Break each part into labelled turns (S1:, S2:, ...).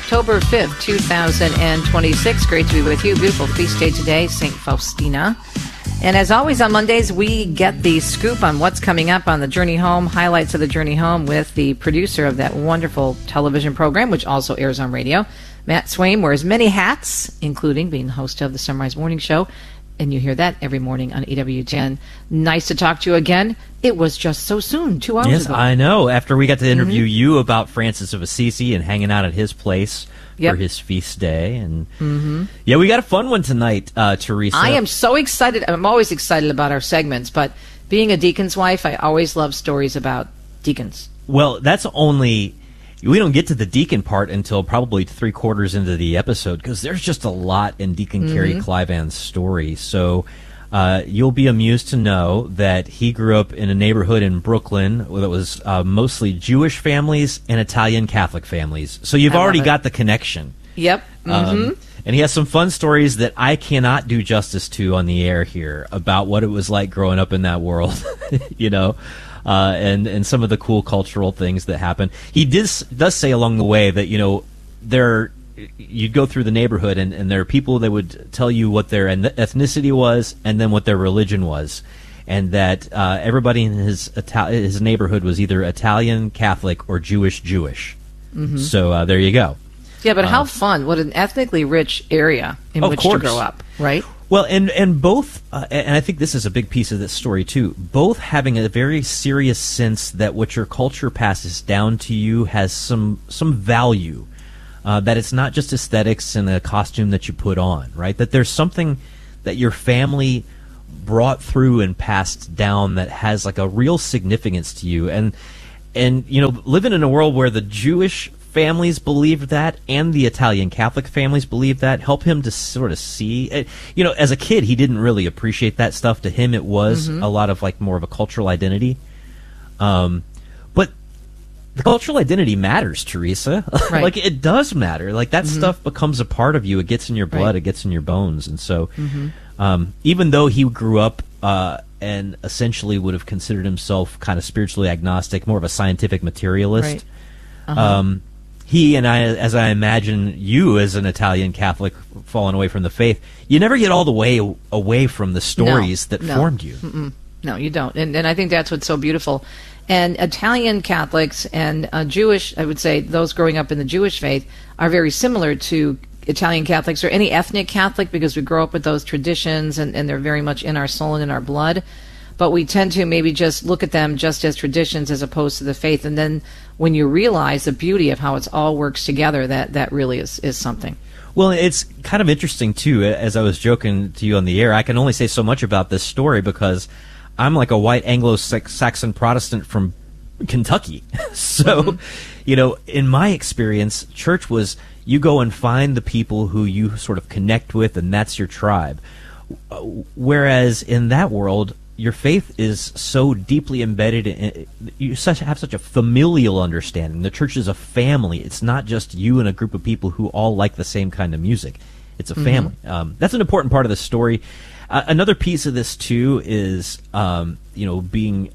S1: October 5th, 2026. Great to be with you. Beautiful feast day today, St. Faustina. And as always on Mondays, we get the scoop on what's coming up on the Journey Home, highlights of the Journey Home with the producer of that wonderful television program, which also airs on radio. Matt Swain wears many hats, including being the host of the Sunrise Morning Show. And you hear that every morning on EWTN. Nice to talk to you again. It was just so soon, 2 hours ago.
S2: Yes, I know. After we got to interview you about Francis of Assisi and hanging out at his place for his feast day. And yeah, we got a fun one tonight, Teresa.
S1: I am so excited. I'm always excited about our segments, but being a deacon's wife, I always love stories about deacons.
S2: Well, that's only... We don't get to the deacon part until probably 3/4 into the episode because there's just a lot in Deacon Kerry Clivan's story. So you'll be amused to know that he grew up in a neighborhood in Brooklyn that was mostly Jewish families and Italian Catholic families. So you've already got the connection.
S1: Yep.
S2: And he has some fun stories that I cannot do justice to on the air here about what it was like growing up in that world, you know. And some of the cool cultural things that happen. He does say along the way that, you know, you'd go through the neighborhood and there are people that would tell you what their ethnicity was and then what their religion was. And that everybody in his neighborhood was either Italian, Catholic, or Jewish. So there you go.
S1: Yeah, but how fun. What an ethnically rich area in which to grow up, right?
S2: Well, and both, and I think this is a big piece of this story too, both having a very serious sense that what your culture passes down to you has some value, that it's not just aesthetics and a costume that you put on, right? That there's something that your family brought through and passed down that has like a real significance to you. And you know, living in a world where the Jewish families believed that and the Italian Catholic families believed that help him to sort of see, you know, as a kid he didn't really appreciate that stuff. To him it was a lot of like more of a cultural identity, but the cultural identity matters, Teresa.
S1: Right.
S2: Like it does matter. Like that stuff becomes a part of you. It gets in your blood. It gets in your bones. And so even though he grew up and essentially would have considered himself kind of spiritually agnostic, more of a scientific materialist, he and I, as I imagine you as an Italian Catholic falling away from the faith, you never get all the way away from the stories that formed you.
S1: No, you don't. And I think that's what's so beautiful. And Italian Catholics and Jewish, I would say, those growing up in the Jewish faith are very similar to Italian Catholics or any ethnic Catholic because we grow up with those traditions and they're very much in our soul and in our blood. But we tend to maybe just look at them just as traditions as opposed to the faith. And then when you realize the beauty of how it all works together, that really is something.
S2: Well, it's kind of interesting, too. As I was joking to you on the air, I can only say so much about this story because I'm like a white Anglo-Saxon Protestant from Kentucky. So, you know, in my experience, church was you go and find the people who you sort of connect with, and that's your tribe. Whereas in that world, your faith is so deeply embedded in you have such a familial understanding. The church is a family. It's not just you and a group of people who all like the same kind of music. It's a family. That's an important part of the story. Another piece of this too is you know, being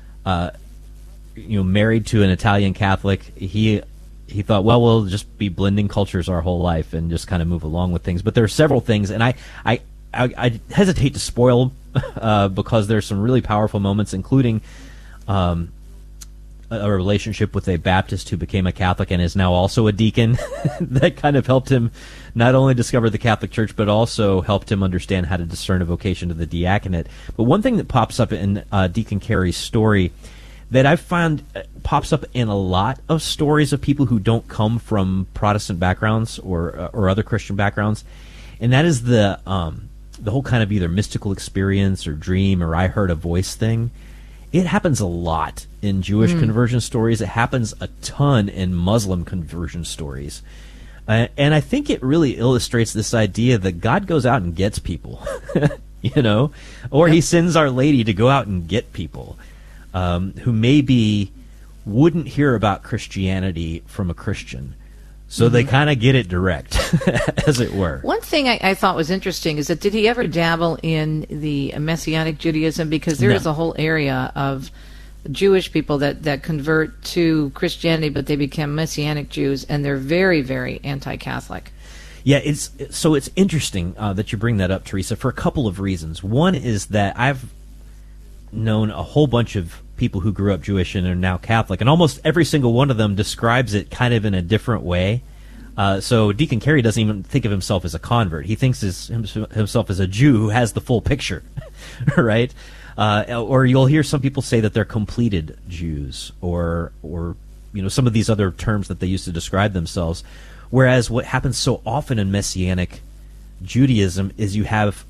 S2: you know, married to an Italian Catholic. He thought, well, we'll just be blending cultures our whole life and just kind of move along with things. But there are several things, and I hesitate to spoil because there's some really powerful moments, including a relationship with a Baptist who became a Catholic and is now also a deacon. That kind of helped him not only discover the Catholic Church, but also helped him understand how to discern a vocation to the diaconate. But one thing that pops up in Deacon Kerry's story that I've found pops up in a lot of stories of people who don't come from Protestant backgrounds or other Christian backgrounds, and that is the whole kind of either mystical experience or dream or I heard a voice thing. It happens a lot in Jewish conversion stories. It happens a ton in Muslim conversion stories. And I think it really illustrates this idea that God goes out and gets people, you know, or he sends Our Lady to go out and get people who maybe wouldn't hear about Christianity from a Christian. So they kind of get it direct, as it were.
S1: One thing I thought was interesting is that did he ever dabble in the Messianic Judaism? Because there is a whole area of Jewish people that convert to Christianity, but they become Messianic Jews, and they're very, very anti-Catholic.
S2: Yeah, it's interesting that you bring that up, Teresa, for a couple of reasons. One is that I've known a whole bunch of people who grew up Jewish and are now Catholic, and almost every single one of them describes it kind of in a different way. So Deacon Carey doesn't even think of himself as a convert. He thinks himself as a Jew who has the full picture, right? Or you'll hear some people say that they're completed Jews, or some of these other terms that they use to describe themselves. Whereas what happens so often in Messianic Judaism is you have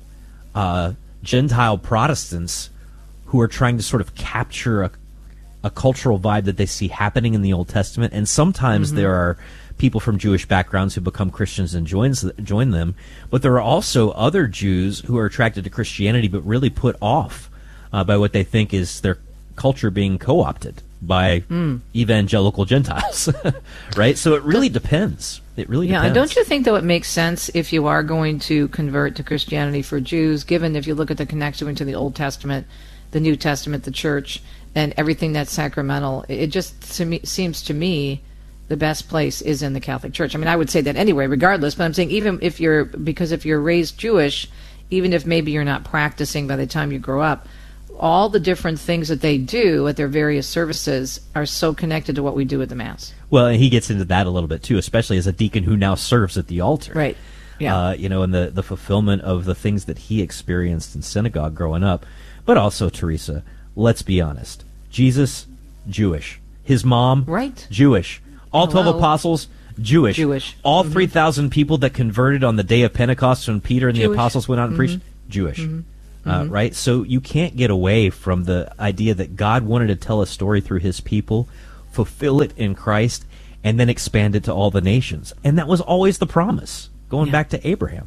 S2: Gentile Protestants who are trying to sort of capture a cultural vibe that they see happening in the Old Testament, and sometimes there are people from Jewish backgrounds who become Christians and join them, but there are also other Jews who are attracted to Christianity but really put off by what they think is their culture being co-opted by evangelical Gentiles, right? So it really depends. It really depends.
S1: Yeah, don't you think, though, it makes sense if you are going to convert to Christianity for Jews, given if you look at the connection between the Old Testament, the New Testament, the church, and everything that's sacramental, it just seems to me the best place is in the Catholic Church. I mean, I would say that anyway, regardless, but I'm saying even if you're raised Jewish, even if maybe you're not practicing by the time you grow up, all the different things that they do at their various services are so connected to what we do at the Mass.
S2: Well, and he gets into that a little bit too, especially as a deacon who now serves at the altar.
S1: Right. Yeah.
S2: And the fulfillment of the things that he experienced in synagogue growing up. But also, Teresa, let's be honest. Jesus, Jewish. His mom,
S1: right,
S2: Jewish. All 12 apostles, Jewish. All 3,000 people that converted on the day of Pentecost when Peter and the apostles went out and preached, Jewish. Right? So you can't get away from the idea that God wanted to tell a story through his people, fulfill it in Christ, and then expand it to all the nations. And that was always the promise, going back to Abraham.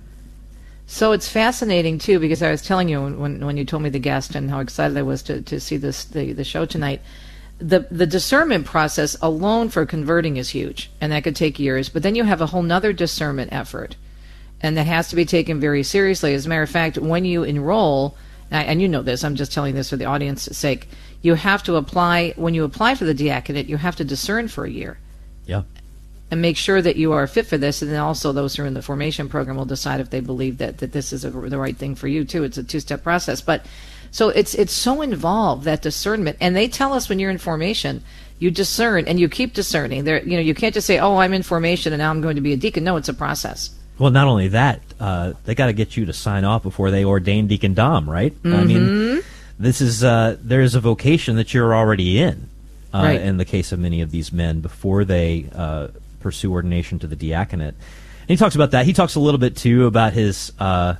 S1: So it's fascinating, too, because I was telling you when you told me the guest and how excited I was to see the show tonight, the discernment process alone for converting is huge, and that could take years. But then you have a whole nother discernment effort, and that has to be taken very seriously. As a matter of fact, when you enroll, and you know this, I'm just telling this for the audience's sake, you have to apply, when you apply for the diaconate, you have to discern for a year.
S2: Yeah.
S1: And make sure that you are fit for this, and then also those who are in the formation program will decide if they believe that this is the right thing for you, too. It's a two-step process. But so it's so involved, that discernment. And they tell us when you're in formation, you discern, and you keep discerning. You can't just say, oh, I'm in formation, and now I'm going to be a deacon. No, it's a process.
S2: Well, not only that, they got to get you to sign off before they ordain Deacon Dom, right? I mean, this is there's a vocation that you're already in,
S1: right,
S2: in the case of many of these men, before they pursue ordination to the diaconate. And he talks about that. He talks a little bit, too, about his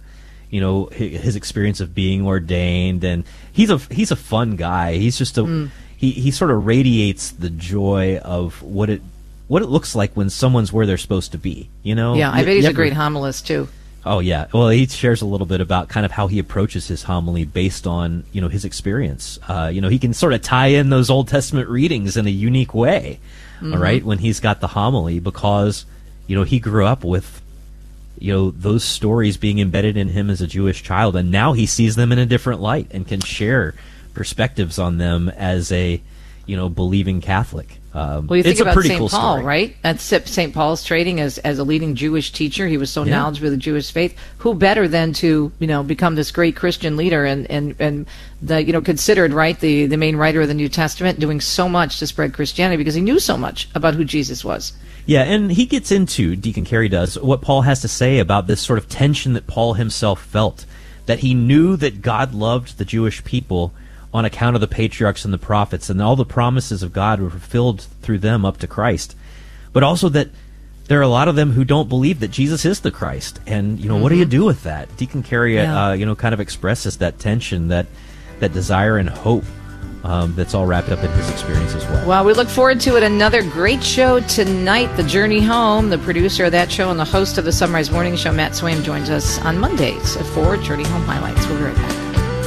S2: his experience of being ordained, and he's a fun guy. He's just he sort of radiates the joy of what it looks like when someone's where they're supposed to be.
S1: Yeah, I bet he's a great homilist too.
S2: Oh yeah, well, he shares a little bit about kind of how he approaches his homily based on his experience. He can sort of tie in those Old Testament readings in a unique way, all right, when he's got the homily, because he grew up with those stories being embedded in him as a Jewish child, and now he sees them in a different light and can share perspectives on them as a believing Catholic.
S1: Well, you think
S2: it's a
S1: about
S2: pretty
S1: St.
S2: cool
S1: Paul,
S2: story.
S1: right? That's St. Paul's trading as a leading Jewish teacher. He was so knowledgeable of the Jewish faith. Who better than to become this great Christian leader and the considered, right, the main writer of the New Testament, doing so much to spread Christianity because he knew so much about who Jesus was.
S2: Yeah, and he gets into, Deacon Carey does, what Paul has to say about this sort of tension that Paul himself felt, that he knew that God loved the Jewish people on account of the patriarchs and the prophets, and all the promises of God were fulfilled through them up to Christ. But also that there are a lot of them who don't believe that Jesus is the Christ. And, what do you do with that? Deacon Carey, kind of expresses that tension, that desire and hope that's all wrapped up in his experience as well.
S1: Well, we look forward to it. Another great show tonight, The Journey Home. The producer of that show and the host of the Sunrise Morning Show, Matt Swaim, joins us on Mondays for Journey Home Highlights. We'll be right back.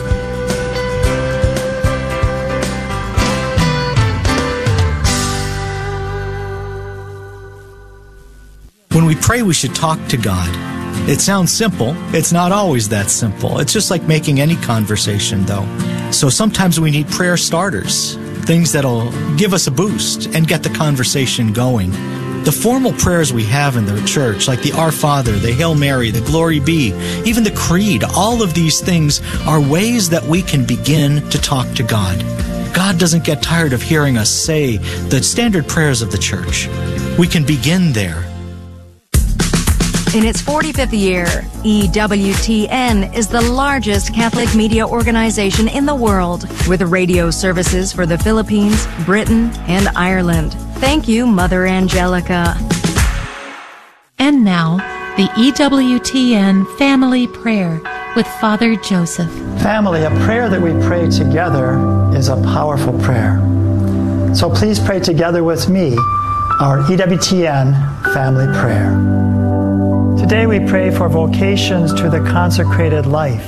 S3: When we pray, we should talk to God. It sounds simple. It's not always that simple. It's just like making any conversation, though. So sometimes we need prayer starters. things that'll give us a boost and get the conversation going. The formal prayers we have in the church, like the Our Father, the Hail Mary, the Glory Be, even the Creed, all of these things are ways that we can begin to talk to God. God doesn't get tired of hearing us say the standard prayers of the church. We can begin there.
S4: In its 45th year, EWTN is the largest Catholic media organization in the world, with radio services for the Philippines, Britain, and Ireland. Thank you, Mother Angelica.
S5: And now, the EWTN Family Prayer with Father Joseph.
S6: Family, a prayer that we pray together is a powerful prayer. So please pray together with me our EWTN Family Prayer. Today we pray for vocations to the consecrated life.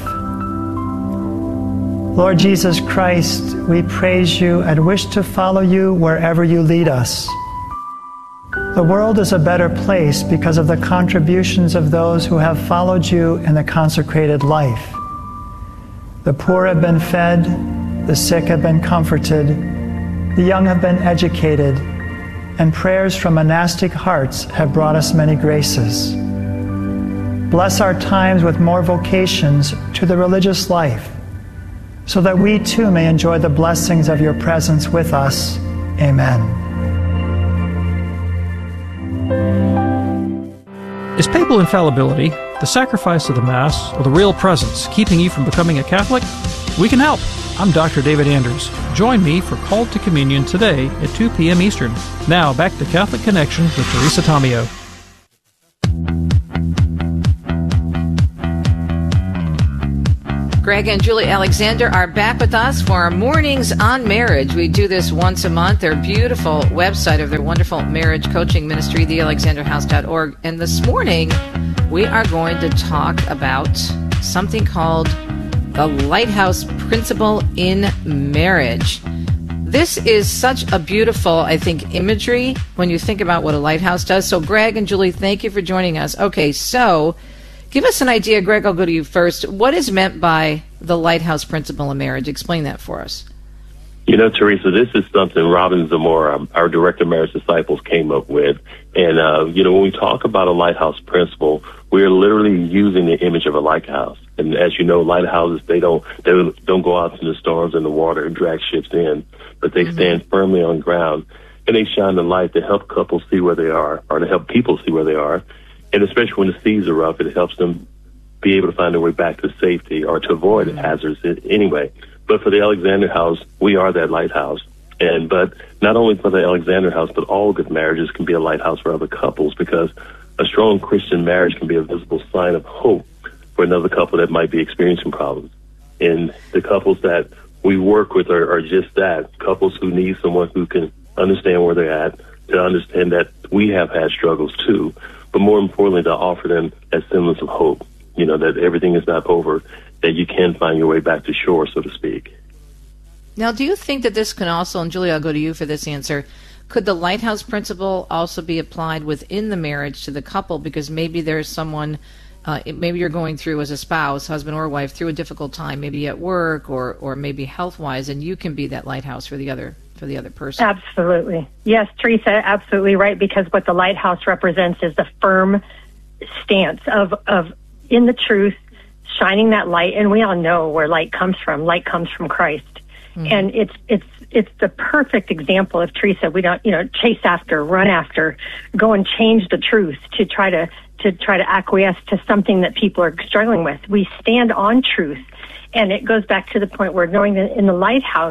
S6: Lord Jesus Christ, we praise you and wish to follow you wherever you lead us. The world is a better place because of the contributions of those who have followed you in the consecrated life. The poor have been fed, the sick have been comforted, the young have been educated, and prayers from monastic hearts have brought us many graces. Bless our times with more vocations to the religious life, so that we too may enjoy the blessings of your presence with us. Amen.
S7: Is papal infallibility, the sacrifice of the Mass, or the real presence keeping you from becoming a Catholic? We can help. I'm Dr. David Anders. Join me for Called to Communion today at 2 p.m. Eastern. Now back to Catholic Connection with Teresa Tomeo.
S1: Greg and Julie Alexander are back with us for our Mornings on Marriage. We do this once a month. Their beautiful website of their wonderful marriage coaching ministry, thealexanderhouse.org. And this morning, we are going to talk about something called the Lighthouse Principle in Marriage. This is such a beautiful, I think, imagery when you think about what a lighthouse does. So, Greg and Julie, thank you for joining us. Okay, so give us an idea. Greg, I'll go to you first. What is meant by the Lighthouse Principle in Marriage? Explain that for us.
S8: You know, Teresa, this is something Robin Zamora, our Director of Marriage Disciples, came up with. And, when we talk about a lighthouse principle, we're literally using the image of a lighthouse. And as you know, lighthouses, they don't go out in the storms and the water and drag ships in, but they stand firmly on ground, and they shine the light to help couples see where they are, or to help people see where they are. And especially when the seas are rough, it helps them be able to find their way back to safety or to avoid hazards anyway. But for the Alexander House, we are that lighthouse. But not only for the Alexander House, but all good marriages can be a lighthouse for other couples, because a strong Christian marriage can be a visible sign of hope for another couple that might be experiencing problems. And the couples that we work with are just that, couples who need someone who can understand where they're at, to understand that we have had struggles too, but more importantly, to offer them a semblance of hope, that everything is not over, that you can find your way back to shore, so to speak.
S1: Now, do you think that this can also, and Julie, I'll go to you for this answer, could the lighthouse principle also be applied within the marriage to the couple? Because maybe there's someone, maybe you're going through as a spouse, husband or wife, through a difficult time, maybe at work or maybe health-wise, and you can be that lighthouse for the other person.
S9: Absolutely. Yes, Teresa, absolutely right, because what the lighthouse represents is the firm stance of in the truth, shining that light, and we all know where light comes from. Light comes from Christ. And it's the perfect example of, Teresa, we don't, chase after, run after, go and change the truth to try to acquiesce to something that people are struggling with. We stand on truth. And it goes back to the point where knowing that in the lighthouse,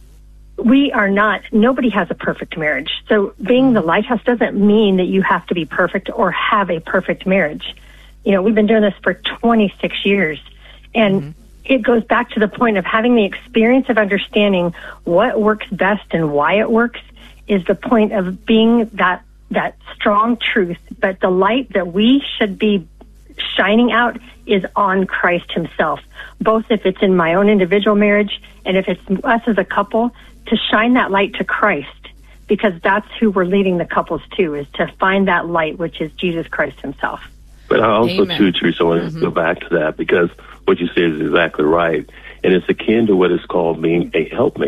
S9: nobody has a perfect marriage. So being the lighthouse doesn't mean that you have to be perfect or have a perfect marriage. We've been doing this for 26 years. And it goes back to the point of having the experience of understanding what works best and why it works is the point of being that strong truth. But the light that we should be shining out is on Christ himself, both if it's in my own individual marriage and if it's us as a couple, to shine that light to Christ, because that's who we're leading the couples to, is to find that light, which is Jesus Christ himself.
S8: But I also, too, Teresa, want to go back to that, because what you say is exactly right. And it's akin to what is called being a helpmate.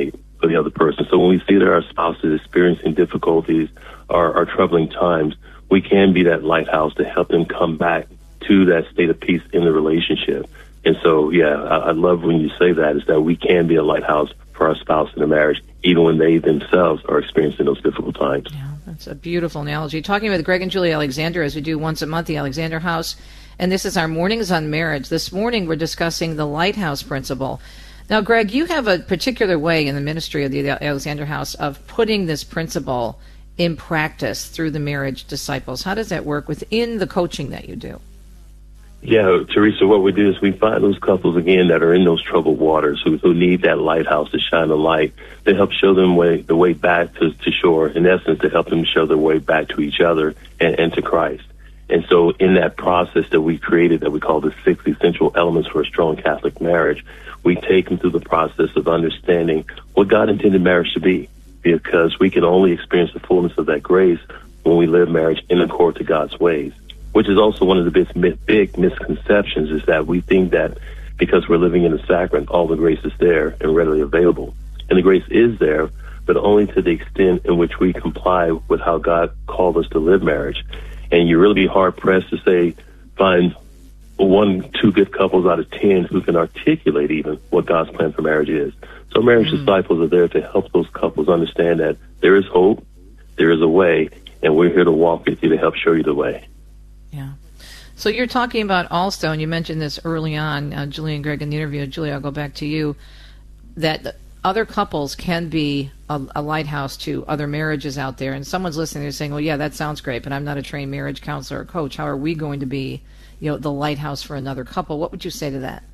S8: for the other person. So when we see that our spouse is experiencing difficulties or troubling times, we can be that lighthouse to help them come back to that state of peace in the relationship. And so, I love when you say that, is that we can be a lighthouse for our spouse in a marriage, even when they themselves are experiencing those difficult times.
S1: Yeah, that's a beautiful analogy. Talking with Greg and Julie Alexander, as we do once a month, the Alexander House, and this is our Mornings on Marriage. This morning we're discussing the Lighthouse Principle. Now, Greg, you have a particular way in the ministry of the Alexander House of putting this principle in practice through the marriage disciples. How does that work within the coaching that you do?
S8: Yeah, Teresa, what we do is we find those couples, again, that are in those troubled waters, who need that lighthouse to shine a light, to help show them the way back to shore, in essence, to help them show their way back to each other and to Christ. And so in that process that we created that we call the 6 essential elements for a strong Catholic marriage, we take them through the process of understanding what God intended marriage to be, because we can only experience the fullness of that grace when we live marriage in accord to God's ways. Which is also one of the big misconceptions, is that we think that because we're living in the sacrament, all the grace is there and readily available. And the grace is there, but only to the extent in which we comply with how God called us to live marriage. And you really be hard-pressed to find 1-2 good couples out of 10 who can articulate even what God's plan for marriage is. So marriage disciples are there to help those couples understand that there is hope, there is a way, and we're here to walk with you to help show you the way.
S1: Yeah. So you're talking about also, and you mentioned this early on, Julie and Greg, in the interview. Julie, I'll go back to you, that other couples can be a lighthouse to other marriages out there. And someone's listening, they're saying, well, yeah, that sounds great, but I'm not a trained marriage counselor or coach. How are we going to be, the lighthouse for another couple? What would you say to that?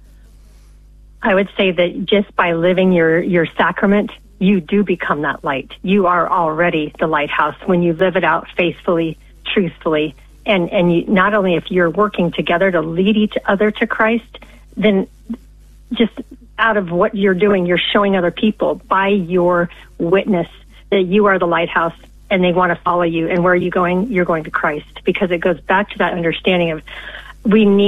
S9: I would say that just by living your sacrament, you do become that light. You are already the lighthouse when you live it out faithfully, truthfully. And you, not only if you're working together to lead each other to Christ, then just out of what you're doing, you're showing other people by your witness that you are the lighthouse and they want to follow you. And where are you going? You're going to Christ, because it goes back to that understanding of we don't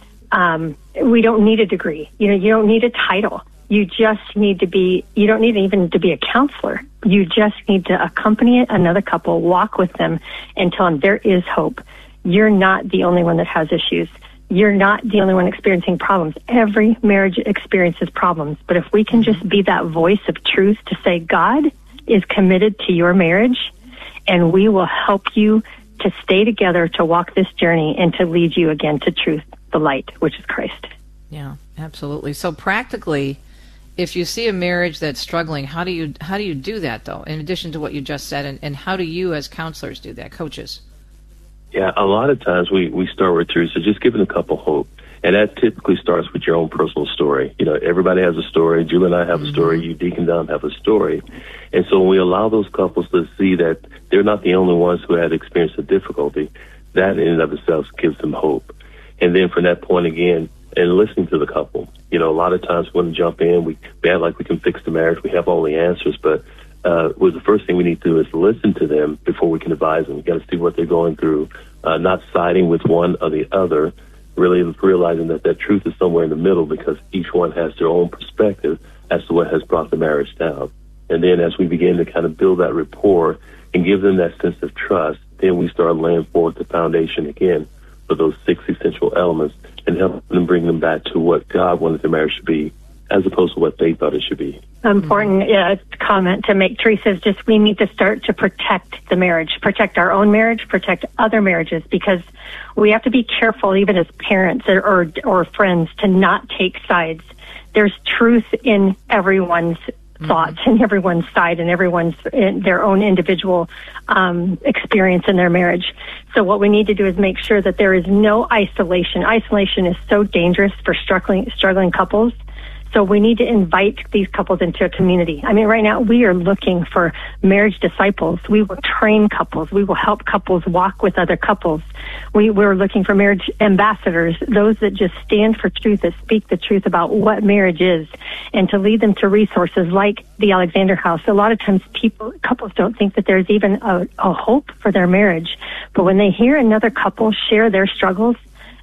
S9: need a degree. You don't need a title. You just need to be, you don't need even to be a counselor. You just need to accompany another couple, walk with them, and tell them there is hope. You're not the only one that has issues. You're not the only one experiencing problems. Every marriage experiences problems. But if we can just be that voice of truth to say, God is committed to your marriage, and we will help you to stay together, to walk this journey, and to lead you again to truth, the light, which is Christ.
S1: Yeah, absolutely. So practically, if you see a marriage that's struggling, how do you do that, though, in addition to what you just said, and how do you as counselors do that, coaches?
S8: Yeah, a lot of times we start with truth, so just giving a couple hope. And that typically starts with your own personal story. Everybody has a story. Julie and I have a story. You, Deacon Dom, have a story. And so when we allow those couples to see that they're not the only ones who had experienced a difficulty, that in and of itself gives them hope. And then from that point again, and listening to the couple. A lot of times when we jump in, we act like we can fix the marriage. We have all the answers, but the first thing we need to do is listen to them before we can advise them. We've got to see what they're going through, not siding with one or the other, really realizing that truth is somewhere in the middle, because each one has their own perspective as to what has brought the marriage down. And then as we begin to kind of build that rapport and give them that sense of trust, then we start laying forward the foundation again for those 6 essential elements and help them bring them back to what God wanted their marriage to be, as opposed to what they thought it should be.
S9: Important comment to make, Teresa, is just we need to start to protect the marriage, protect our own marriage, protect other marriages, because we have to be careful, even as parents or friends, to not take sides. There's truth in everyone's thoughts and everyone's side and everyone's in their own individual experience in their marriage. So what we need to do is make sure that there is no isolation. Isolation is so dangerous for struggling couples. So we need to invite these couples into a community. I mean, right now we are looking for marriage disciples. We will train couples. We will help couples walk with other couples. We're looking for marriage ambassadors, those that just stand for truth, that speak the truth about what marriage is, and to lead them to resources like the Alexander House. A lot of times couples don't think that there's even a hope for their marriage. But when they hear another couple share their struggles,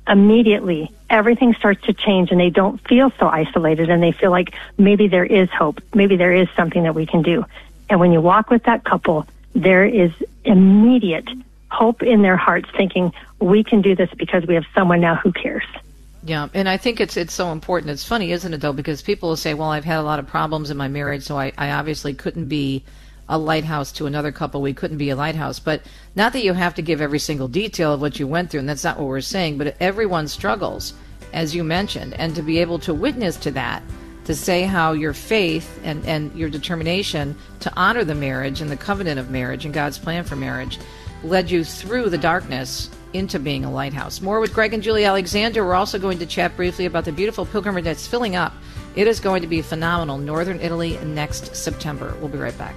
S9: immediately everything starts to change, and they don't feel so isolated, and they feel like maybe there is hope, maybe there is something that we can do. And when you walk with that couple, there is immediate hope in their hearts, thinking we can do this because we have someone now who cares.
S1: Yeah, and I think it's so important. It's funny, isn't it, though, because people will say, well, I've had a lot of problems in my marriage, so I obviously couldn't be a lighthouse to another couple. We couldn't be a lighthouse. But not that you have to give every single detail of what you went through, and that's not what we're saying, but everyone struggles, as you mentioned, and to be able to witness to that, to say how your faith and your determination to honor the marriage and the covenant of marriage and God's plan for marriage led you through the darkness into being a lighthouse. More with Greg and Julie Alexander. We're also going to chat briefly about the beautiful pilgrimage that's filling up. It is going to be phenomenal. Northern Italy next September. We'll be right back.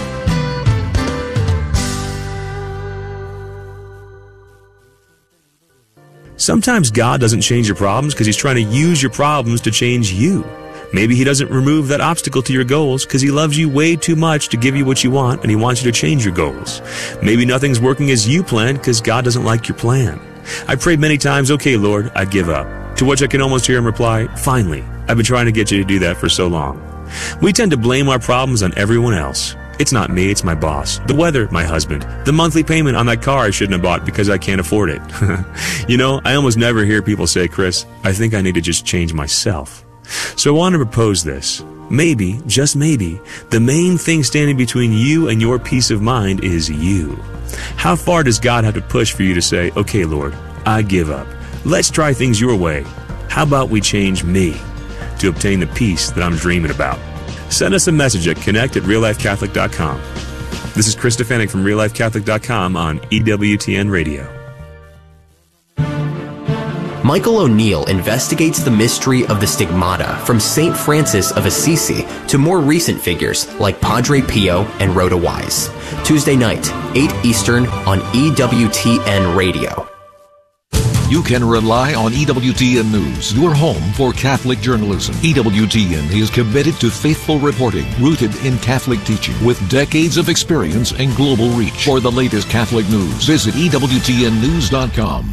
S10: Sometimes God doesn't change your problems because he's trying to use your problems to change you. Maybe he doesn't remove that obstacle to your goals because he loves you way too much to give you what you want, and he wants you to change your goals. Maybe nothing's working as you planned because God doesn't like your plan. I prayed many times, okay, Lord, I give up. To which I can almost hear him reply, finally, I've been trying to get you to do that for so long. We tend to blame our problems on everyone else. It's not me, it's my boss, the weather, my husband, the monthly payment on that car I shouldn't have bought because I can't afford it. You know, I almost never hear people say, Chris, I think I need to just change myself. So I want to propose this. Maybe, just maybe, the main thing standing between you and your peace of mind is you. How far does God have to push for you to say, okay, Lord, I give up. Let's try things your way. How about we change me to obtain the peace that I'm dreaming about? Send us a message at connect@reallifecatholic.com. This is Chris Stefanik from reallifecatholic.com on EWTN Radio.
S11: Michael O'Neill investigates the mystery of the stigmata from St. Francis of Assisi to more recent figures like Padre Pio and Rhoda Wise. Tuesday night, 8 Eastern on EWTN Radio.
S12: You can rely on EWTN News, your home for Catholic journalism. EWTN is committed to faithful reporting, rooted in Catholic teaching, with decades of experience and global reach. For the latest Catholic news, visit EWTNnews.com.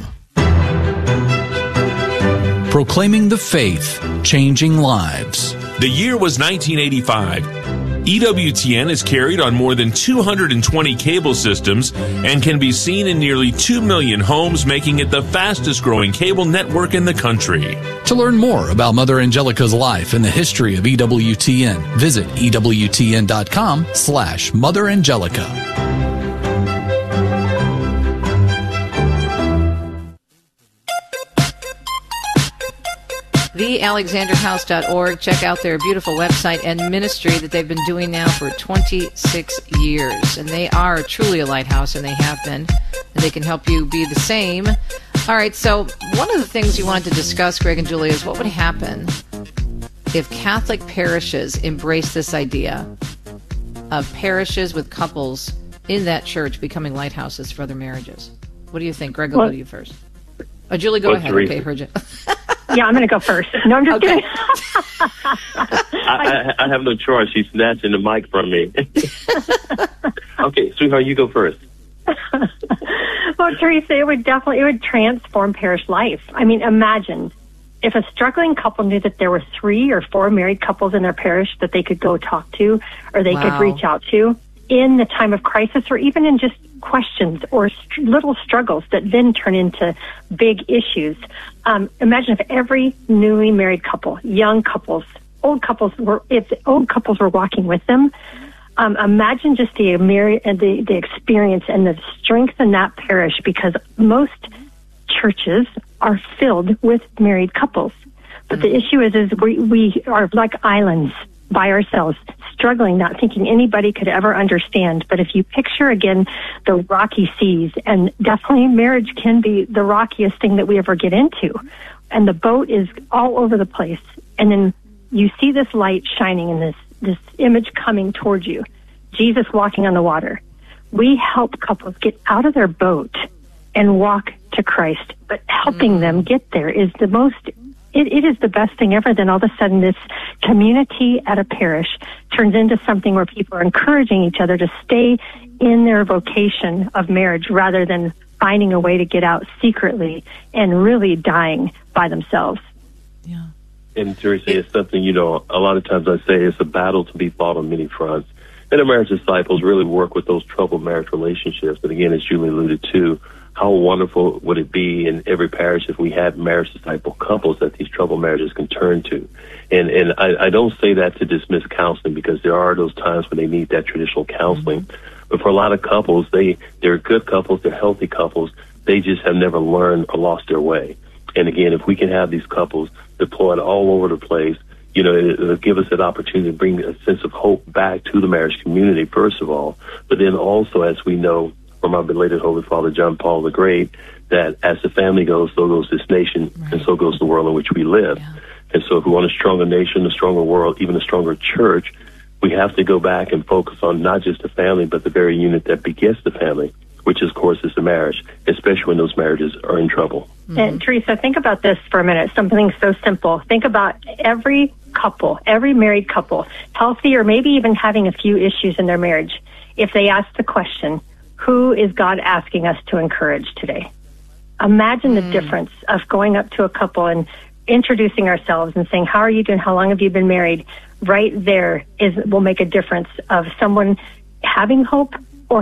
S13: Proclaiming the faith, changing lives.
S14: The year was 1985. EWTN is carried on more than 220 cable systems and can be seen in nearly 2 million homes, making it the fastest growing cable network in the country.
S13: To learn more about Mother Angelica's life and the history of EWTN, visit EWTN.com/Mother Angelica.
S1: TheAlexanderHouse.org. Check out their beautiful website and ministry that they've been doing now for 26 years. And they are truly a lighthouse, and they have been. And they can help you be the same. All right, so one of the things you wanted to discuss, Greg and Julie, is what would happen if Catholic parishes embrace this idea of parishes with couples in that church becoming lighthouses for other marriages. What do you think? Greg, I'll go to you first. Oh, Julie, go ahead. Okay, heard you.
S9: Yeah, I'm going to go first. No, I'm just kidding.
S8: I have no choice. She's snatching the mic from me. Okay, sweetheart, you go first.
S9: Well, Teresa, it would transform parish life. I mean, imagine if a struggling couple knew that there were 3 or 4 married couples in their parish that they could go talk to, or they could reach out to in the time of crisis, or even in just questions or little struggles that then turn into big issues. Imagine if every newly married couple, young couples, old couples were walking with them. Imagine just the experience and the strength in that parish, because most churches are filled with married couples. But the issue is we are like islands by ourselves, struggling, not thinking anybody could ever understand. But if you picture again the rocky seas, and definitely marriage can be the rockiest thing that we ever get into, and the boat is all over the place, and then you see this light shining in this image coming towards you, Jesus walking on the water. We help couples get out of their boat and walk to Christ, but helping them get there is the most it is the best thing ever. Then all of a sudden this community at a parish turns into something where people are encouraging each other to stay in their vocation of marriage rather than finding a way to get out secretly and really dying by themselves.
S8: And Teresa, it's something, a lot of times I say it's a battle to be fought on many fronts. And the Marriage Disciples really work with those troubled marriage relationships. But again, as Julie alluded to, how wonderful would it be in every parish if we had marriage disciple couples that these troubled marriages can turn to? And I don't say that to dismiss counseling, because there are those times when they need that traditional counseling. But for a lot of couples, they're good couples, they're healthy couples. They just have never learned or lost their way. And again, if we can have these couples deployed all over the place, it'll give us that opportunity to bring a sense of hope back to the marriage community, first of all. But then also, as we know from our belated Holy Father John Paul the Great, that as the family goes, so goes this nation, and so goes the world in which we live. And so if we want a stronger nation, a stronger world, even a stronger church, we have to go back and focus on not just the family, but the very unit that begets the family, which, of course, is the marriage, especially when those marriages are in trouble.
S9: And Teresa, think about this for a minute, something so simple. Think about every couple, every married couple, healthy or maybe even having a few issues in their marriage. If they ask the question, who is God asking us to encourage today? Imagine the difference of going up to a couple and introducing ourselves and saying, how are you doing? How long have you been married? Right there will make a difference of someone having hope or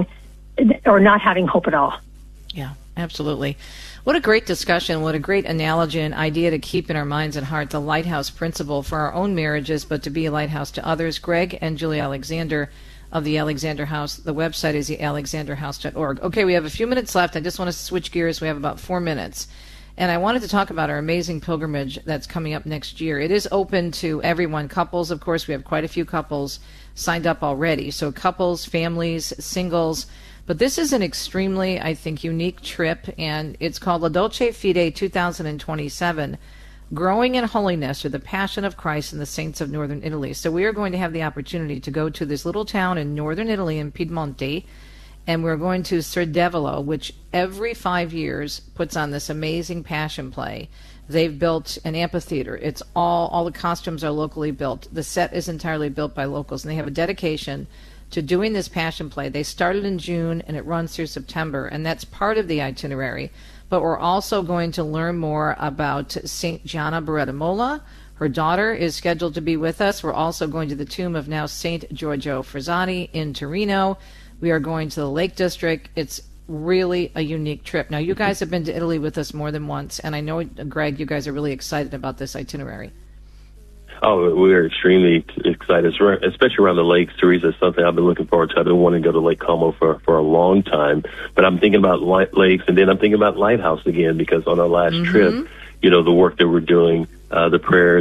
S9: not having hope at all.
S1: Yeah, absolutely. What a great discussion. What a great analogy and idea to keep in our minds and heart, the lighthouse principle for our own marriages, but to be a lighthouse to others. Greg and Julie Alexander of the Alexander House. The website is thealexanderhouse.org. Okay, we have a few minutes left. I just want to switch gears. We have about 4 minutes. And I wanted to talk about our amazing pilgrimage that's coming up next year. It is open to everyone. Couples, of course, we have quite a few couples signed up already. So couples, families, singles. But this is an extremely, I think, unique trip, and it's called La Dolce Fide 2027, Growing in Holiness, or the Passion of Christ and the Saints of Northern Italy. So we are going to have the opportunity to go to this little town in northern Italy in Piedmonte, and we're going to Cerdevolo, which every 5 years puts on this amazing passion play. They've built an amphitheater. It's all the costumes are locally built. The set is entirely built by locals, and they have a dedication to doing this passion play. They started in June, and it runs through September, and that's part of the itinerary. But we're also going to learn more about St. Gianna Beretta Molla. Her daughter is scheduled to be with us. We're also going to the tomb of now St. Giorgio Frassati in Torino. We are going to the Lake District. It's really a unique trip. Now, you guys have been to Italy with us more than once, and I know, Greg, you guys are really excited about this itinerary.
S8: Oh, we're extremely excited, especially around the lakes. Teresa, it's something I've been looking forward to. I've been wanting to go to Lake Como for a long time, but I'm thinking about lakes, and then I'm thinking about Lighthouse again, because on our last trip, the work that we're doing, the prayer,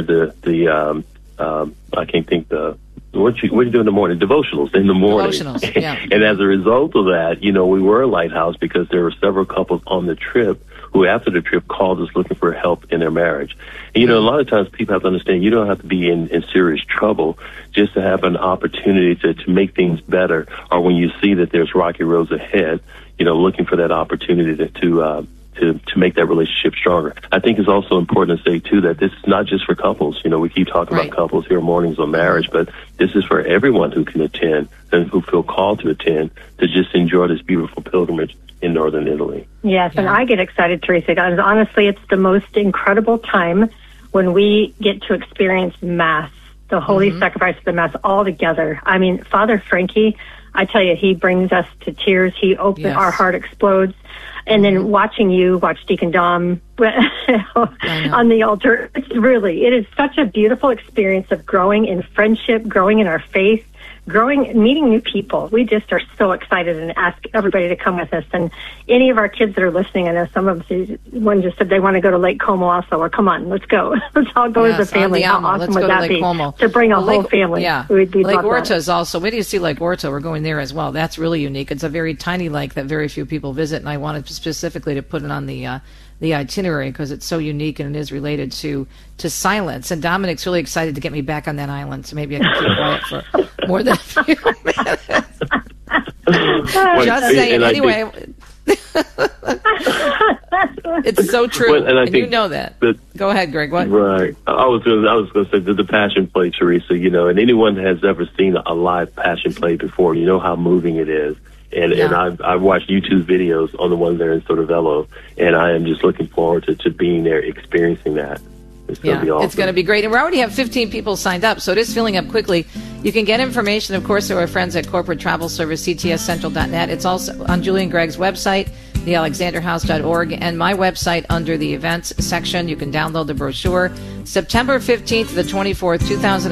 S8: I can't think what you do in the morning? Devotionals in the morning.
S1: Devotionals, yeah.
S8: And as a result of that, we were a lighthouse because there were several couples on the trip who after the trip called us looking for help in their marriage. And, a lot of times people have to understand you don't have to be in serious trouble just to have an opportunity to make things better, or when you see that there's rocky roads ahead, looking for that opportunity to make that relationship stronger. I think it's also important to say, too, that this is not just for couples. We keep talking about couples here, mornings on marriage, but this is for everyone who can attend and who feel called to attend to just enjoy this beautiful pilgrimage in northern Italy.
S9: Yes, and I get excited, Teresa, because honestly, it's the most incredible time when we get to experience Mass, the holy sacrifice of the Mass all together. I mean, Father Frankie, I tell you, he brings us to tears. He opens, our heart explodes. And then watch Deacon Dom on the altar. It is such a beautiful experience of growing in friendship, growing in our faith, meeting new people. We just are so excited and ask everybody to come with us. And any of our kids that are listening, I know some of them, one just said they want to go to Lake Como also. Or come on, let's go. Let's all go as a family. How awesome would that be? To bring a whole family.
S1: Yeah. Lake Orta is also, wait till you see Lake Orta. We're going there as well. That's really unique. It's a very tiny lake that very few people visit, and I wanted specifically to put it on the itinerary because it's so unique and it is related to silence. And Dominic's really excited to get me back on that island, so maybe I can keep quiet for more than a few minutes. Just saying. Anyway, it's so true, and you know that. Go ahead, Greg. What?
S8: Right. I was going to say the Passion Play, Teresa. And anyone has ever seen a live Passion Play before, you know how moving it is. And I've watched YouTube videos on the ones that are in Sotovello, and I am just looking forward to being there, experiencing that. It's going to be awesome.
S1: It's going to be great. And we already have 15 people signed up, so it is filling up quickly. You can get information, of course, through our friends at Corporate Travel Service, ctscentral.net. It's also on Julie and Greg's website, thealexanderhouse.org, and my website under the events section. You can download the brochure. September 15th to the 24th,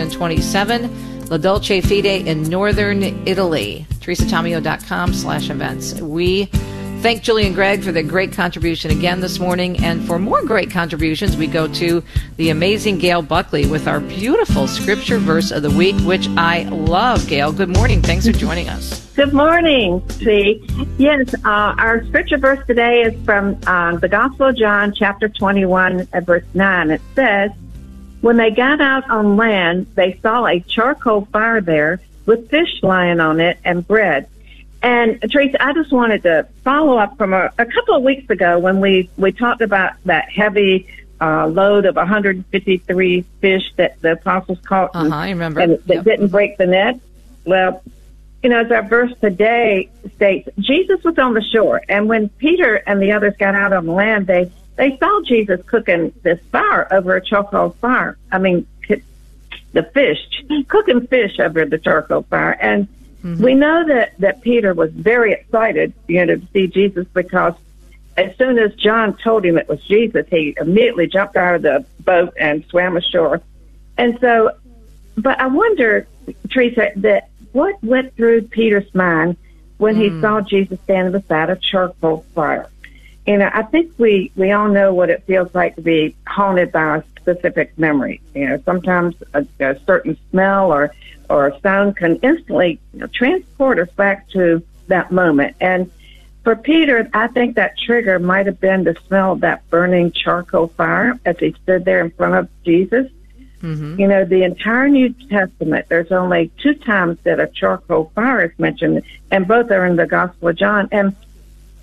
S1: 2027, La Dolce Fede in northern Italy. TeresaTomio.com/events. We thank Julie and Greg for the great contribution again this morning. And for more great contributions, we go to the amazing Gail Buckley with our beautiful scripture verse of the week, which I love. Gail, good morning. Thanks for joining us.
S15: Good morning, see. Yes, our scripture verse today is from the Gospel of John, chapter 21, verse 9. It says, when they got out on land, they saw a charcoal fire there with fish lying on it and bread. And, Teresa, I just wanted to follow up from a couple of weeks ago when we talked about that heavy load of 153 fish that the apostles caught.
S1: I remember.
S15: And that didn't break the net. Well, as our verse today states, Jesus was on the shore. And when Peter and the others got out on the land, they saw Jesus cooking this fire over a charcoal fire. The fish, cooking fish over the charcoal fire. And we know that Peter was very excited, to see Jesus, because as soon as John told him it was Jesus, he immediately jumped out of the boat and swam ashore. And so, but I wonder, Teresa, that what went through Peter's mind when he saw Jesus standing beside a charcoal fire? I think we all know what it feels like to be haunted by a specific memory. Sometimes a certain smell or sound can instantly transport us back to that moment. And for Peter, I think that trigger might have been the smell of that burning charcoal fire as he stood there in front of Jesus. The entire New Testament, there's only 2 times that a charcoal fire is mentioned, and both are in the Gospel of John. And